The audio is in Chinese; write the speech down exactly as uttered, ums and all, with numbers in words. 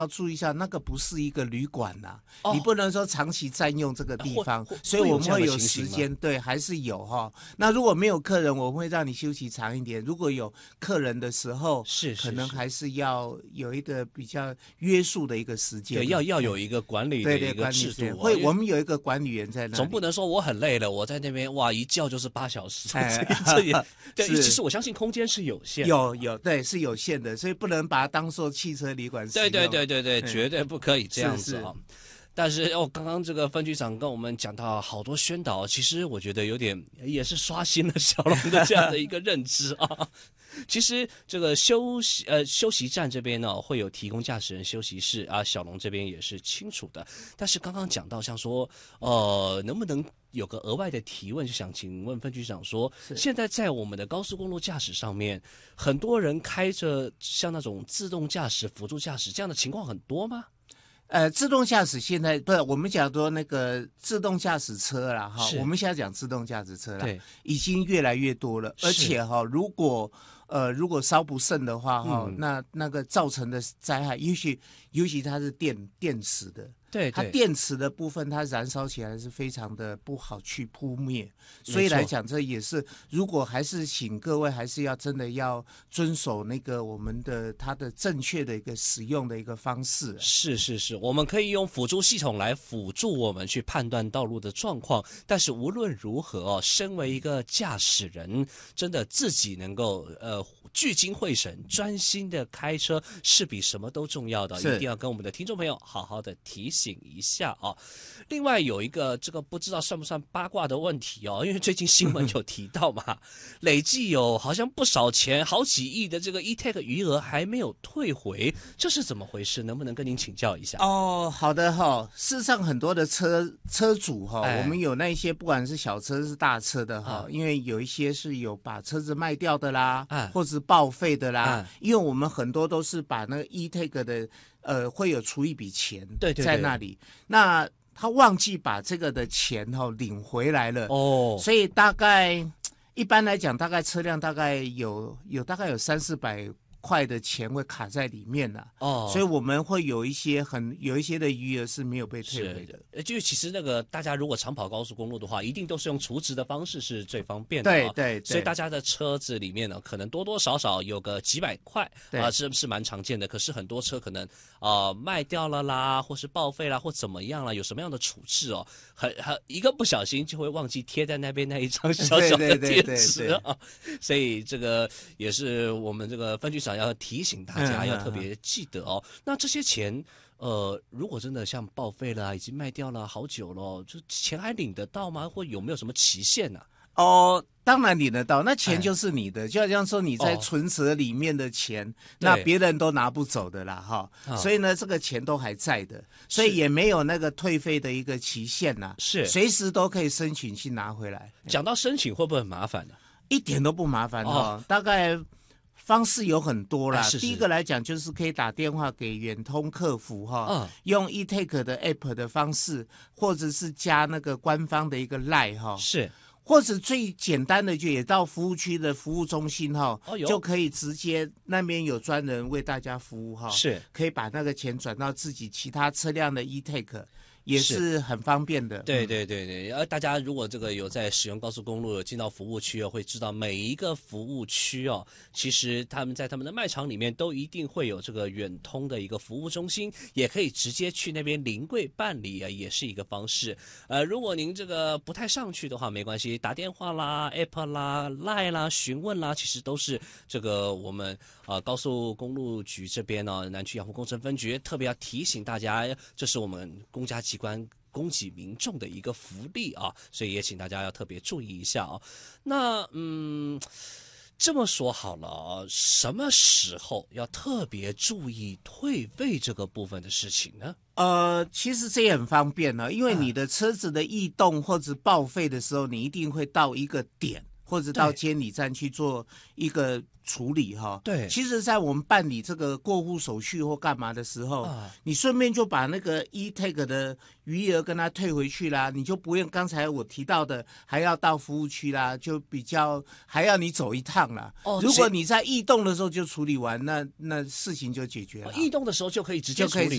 要注意一下，那个不是一个旅馆呐、啊哦， 你不能说长期占用这个地方， 会所以我们会有会有这样的情形吗时间，对，还是有哈。那如果没有客人，我们会让你休息长一点；如果有客人的时候， 是是是可能还是要有一个比较约束的一个时间， 对，要要有一个管理的对对一个管理时间， 制度、哦， 会因为我们有一个管理员在那里， 总不能说我很累了，我在那边哇一觉就是八小时， 哎这这也对。 是其实我相信空间是有限的， 有有对是有限的，所以不能把它当做汽车旅馆使用。 对对对对对， 嗯绝对不可以这样子啊、 是是哦。但是哦，刚刚这个分局长跟我们讲到好多宣导，其实我觉得有点也是刷新了小龙的这样的一个认知啊。其实这个休息呃休息站这边呢会有提供驾驶人休息室啊，小龙这边也是清楚的。但是刚刚讲到像说呃能不能有个额外的提问，就想请问分局长说，现在在我们的高速公路驾驶上面，很多人开着像那种自动驾驶、辅助驾驶这样的情况很多吗？ 呃，自动驾驶现在不是我们讲说那个自动驾驶车啦哈， 是我们现在讲自动驾驶车啦， 对， 已经越来越多了， 是而且哈，如果呃如果稍不慎的话哈， 嗯那那个造成的灾害，尤其尤其它是电电池的。它对对， 电池的部分，它燃烧起来是非常的不好去扑灭， 错所以来讲，这也是如果还是请各位还是要真的要遵守那个我们的它的正确的一个使用的一个方式。 是是是，我们可以用辅助系统来辅助我们去判断道路的状况，但是无论如何哦，身为一个驾驶人，真的自己能够呃聚精会神、专心的开车，是比什么都重要的， 是一定要跟我们的听众朋友好好的提醒一下啊。另外有一个这个不知道算不算八卦的问题哦，因为最近新闻有提到嘛，累计有好像不少钱，好几亿的这个 E-Tag 余额还没有退回，这是怎么回事？能不能跟您请教一下？ 哦，好的哈。事实上，很多的车车主哈， 哎我们有那一些不管是小车是大车的哈啊， 因为有一些是有把车子卖掉的啦， 哎或者是报废的啦哎， 因为我们很多都是把那个 E-Tag 的呃会有出一笔钱对对对在那里，那他忘记把这个的钱哈领回来了， 哦， 所以大概一般来讲，大概车辆大概有有大概有三四百块的钱会卡在里面了、 哦， 所以我们会有一些很有一些的余额是没有被退回的。 呃，就是其实那个大家如果常跑高速公路的话，一定都是用储值的方式是最方便的、哦。 对对对， 所以大家的车子里面呢，可能多多少少有个几百块对啊、是是蛮常见的。可是很多车可能啊、呃卖掉了啦，或是报废啦，或怎么样啦，有什么样的处置哦？很很一个不小心就会忘记贴在那边那一张小小的对对贴对对纸啊。所以这个也是我们这个分局长要提醒大家嗯要特别记得哦。那这些钱。呃，如果真的像报废了、啊，已经卖掉了好久了，就钱还领得到吗？或有没有什么期限呢、啊？ 哦，当然领得到，那钱哎就是你的，就好像说你在哦存折里面的钱， 对那别人都拿不走的啦，哈、 啊所以呢，这个钱都还在的，所以也没有那个退费的一个期限呐、 是随时都可以申请去拿回来， 讲到申请会不会很麻烦呢、 一点都不麻烦哈、 哦大概。方式有很多啦， 哎是是第一个来讲就是可以打电话给远通客服哈， 嗯用 E-Take 的 App 的方式，或者是加那个官方的一个 Line 哈， 是或者最简单的就也到服务区的服务中心哈， 哦有就可以直接那边有专人为大家服务哈， 是可以把那个钱转到自己其他车辆的 E-Take，也是是很方便的。 对对对对，而大家如果这个有在使用高速公路，有进到服务区哦，会知道每一个服务区哦，其实他们在他们的卖场里面都一定会有这个远通的一个服务中心，也可以直接去那边临柜办理啊，也是一个方式。呃，如果您这个不太上去的话，没关系，打电话啦、App 啦、Line 啦、询问啦，其实都是这个我们呃高速公路局这边呢、南区养护工程分局特别要提醒大家，这是我们公家机关供给民众的一个福利啊，所以也请大家要特别注意一下啊。那嗯，这么说好了啊，什么时候要特别注意退费这个部分的事情呢？ 呃，其实这也很方便呢，因为你的车子的异动或者报废的时候，你一定会到一个点。 或者到监理站去做一个处理哈。 对， 其实，在我们办理这个过户手续或干嘛的时候，啊、你顺便就把那个 e-tag 的余额跟他退回去啦，你就不用刚才我提到的还要到服务区啦，就比较还要你走一趟啦。哦，如果你在异动的时候就处理完，那那事情就解决了。 异动的时候就可以直接处理。